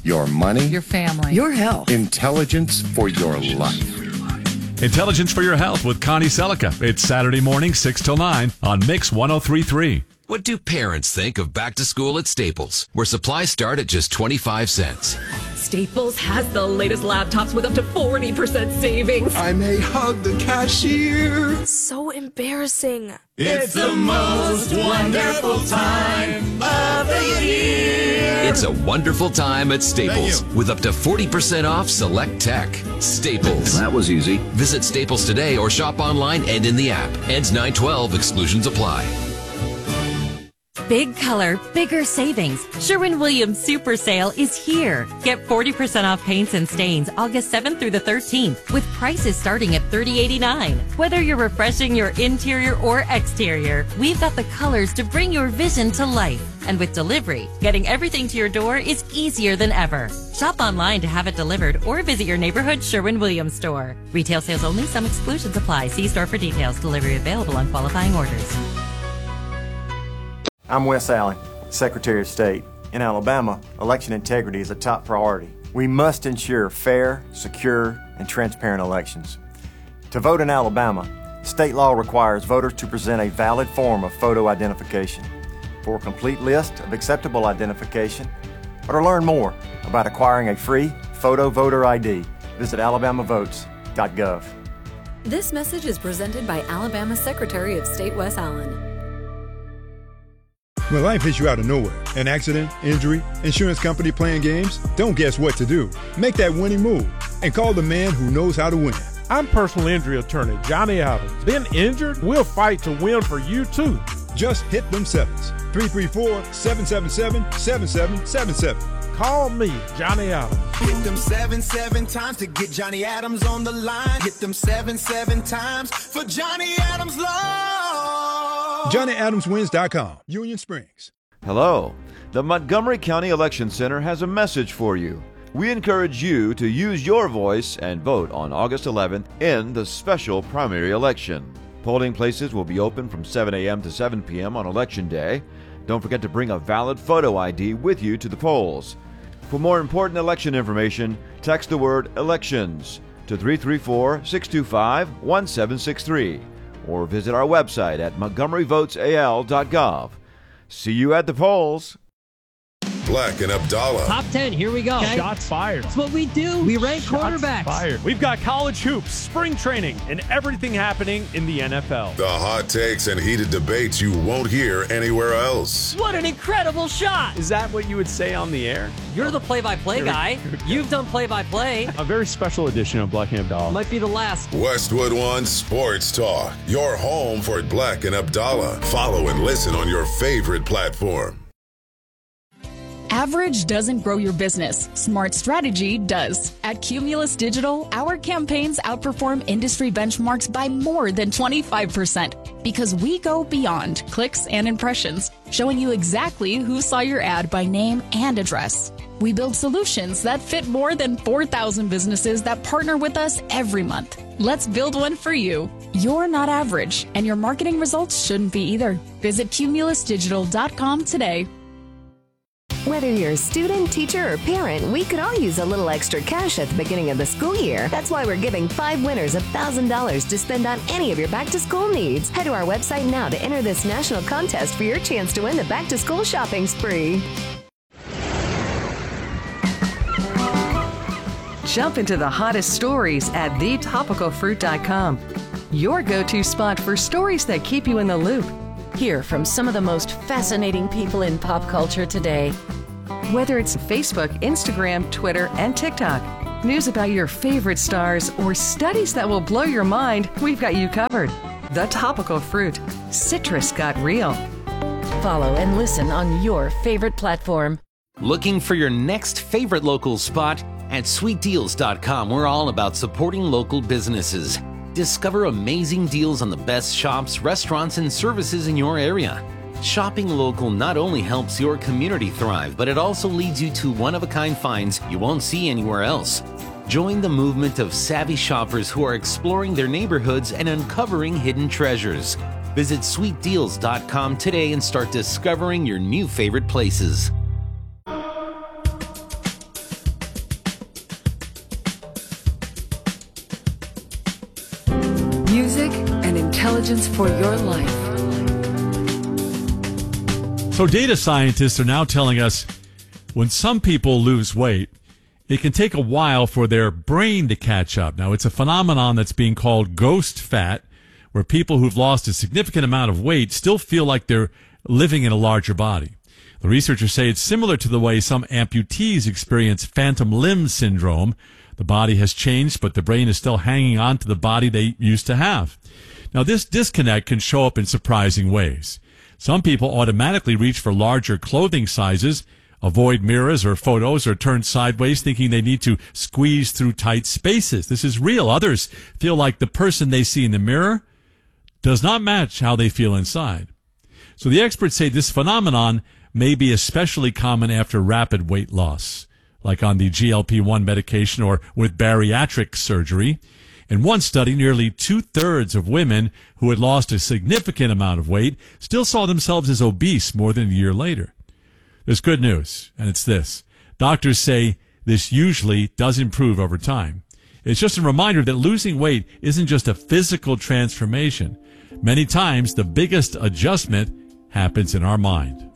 your money, your family, your health, intelligence for your life. Intelligence for Your Health with Connie Selica. It's Saturday morning, 6 till 9 on Mix 103.3. What do parents think of back to school at Staples, where supplies start at just 25 cents? Staples has the latest laptops with up to 40% savings. I may hug the cashier. So embarrassing. It's the most wonderful time of the year. It's a wonderful time at Staples with up to 40% off select tech. Staples. That was easy. Visit Staples today or shop online and in the app. Ends 9/12. Exclusions apply. Big color, bigger savings. Sherwin-Williams Super Sale is here. Get 40% off paints and stains August 7th through the 13th with prices starting at $30.89. Whether you're refreshing your interior or exterior, we've got the colors to bring your vision to life. And with delivery, getting everything to your door is easier than ever. Shop online to have it delivered or visit your neighborhood Sherwin-Williams store. Retail sales only. Some exclusions apply. See store for details. Delivery available on qualifying orders. I'm Wes Allen, Secretary of State. In Alabama, election integrity is a top priority. We must ensure fair, secure, and transparent elections. To vote in Alabama, state law requires voters to present a valid form of photo identification. For a complete list of acceptable identification, or to learn more about acquiring a free photo voter ID, visit alabamavotes.gov. This message is presented by Alabama Secretary of State Wes Allen. When life hits you out of nowhere, an accident, injury, insurance company playing games, don't guess what to do. Make that winning move and call the man who knows how to win. I'm personal injury attorney Johnny Adams. Been injured? We'll fight to win for you too. Just hit them sevens. 334-777-7777. Call me, Johnny Adams. Hit them 7 times to get Johnny Adams on the line. Hit them 7 times for Johnny Adams Law. JohnnyAdamsWins.com, Union Springs. Hello. The Montgomery County Election Center has a message for you. We encourage you to use your voice and vote on August 11th in the special primary election. Polling places will be open from 7 a.m. to 7 p.m. on Election Day. Don't forget to bring a valid photo ID with you to the polls. For more important election information, text the word elections to 334-625-1763 or visit our website at montgomeryvotesal.gov. See you at the polls. Black and Abdallah. Top 10, here we go. Okay. Shots fired. That's what we do. We rank quarterbacks. Fired. We've got college hoops, spring training, and everything happening in the NFL. The hot takes and heated debates you won't hear anywhere else. What an incredible shot. Is that what you would say on the air? You're the play-by-play guy. You've done play-by-play. A very special edition of Black and Abdallah. Might be the last. Westwood One Sports Talk. Your home for Black and Abdallah. Follow and listen on your favorite platform. Average doesn't grow your business. Smart strategy does. At Cumulus Digital, our campaigns outperform industry benchmarks by more than 25% because we go beyond clicks and impressions, showing you exactly who saw your ad by name and address. We build solutions that fit more than 4,000 businesses that partner with us every month. Let's build one for you. You're not average, and your marketing results shouldn't be either. Visit cumulusdigital.com today. Whether you're a student, teacher, or parent, we could all use a little extra cash at the beginning of the school year. That's why we're giving 5 winners $1,000 to spend on any of your back-to-school needs. Head to our website now to enter this national contest for your chance to win the back-to-school shopping spree. Jump into the hottest stories at thetopicalfruit.com. Your go-to spot for stories that keep you in the loop. Hear from some of the most fascinating people in pop culture today. Whether it's Facebook, Instagram, Twitter, and TikTok, news about your favorite stars, or studies that will blow your mind, we've got you covered. The Topical Fruit. Citrus got real. Follow and listen on your favorite platform. Looking for your next favorite local spot? At sweetdeals.com, we're all about supporting local businesses. Discover amazing deals on the best shops, restaurants, and services in your area. Shopping local not only helps your community thrive, but it also leads you to one-of-a-kind finds you won't see anywhere else. Join the movement of savvy shoppers who are exploring their neighborhoods and uncovering hidden treasures. Visit sweetdeals.com today and start discovering your new favorite places. intelligence for your life. So data scientists are now telling us when some people lose weight, it can take a while for their brain to catch up. Now, it's a phenomenon that's being called ghost fat, where people who've lost a significant amount of weight still feel like they're living in a larger body. The researchers say it's similar to the way some amputees experience phantom limb syndrome. The body has changed, but the brain is still hanging on to the body they used to have. Now, this disconnect can show up in surprising ways. Some people automatically reach for larger clothing sizes, avoid mirrors or photos, or turn sideways thinking they need to squeeze through tight spaces. This is real. Others feel like the person they see in the mirror does not match how they feel inside. So the experts say this phenomenon may be especially common after rapid weight loss, like on the GLP-1 medication or with bariatric surgery. In one study, nearly 2/3 of women who had lost a significant amount of weight still saw themselves as obese more than a year later. There's good news, and it's this. Doctors say this usually does improve over time. It's just a reminder that losing weight isn't just a physical transformation. Many times, the biggest adjustment happens in our mind.